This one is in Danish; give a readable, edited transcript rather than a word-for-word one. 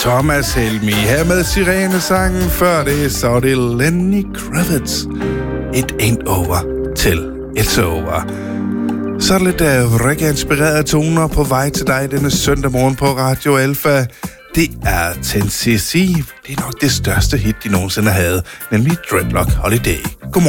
Thomas Helmi her med Sirenesangen. Før det, så er det Lenny Kravitz. It ain't over till it's over. Så er det lidt reggae-inspirerede toner på vej til dig denne søndag morgen på Radio Alpha. Det er 10cc. Det er nok det største hit, de nogensinde havde, nemlig Dreadlock Holiday. Godmorgen.